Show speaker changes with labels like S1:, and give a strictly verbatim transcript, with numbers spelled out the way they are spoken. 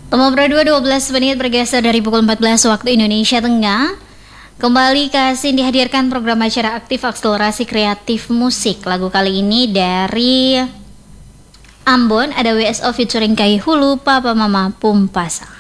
S1: Temu berdua dua belas menit bergeser dari pukul empat belas waktu Indonesia Tengah. Kembali Kasin dihadirkan program acara aktif akselerasi kreatif musik. Lagu kali ini dari Ambon, ada W S O featuring Kai Hulu, Papa Mama Pumpasa.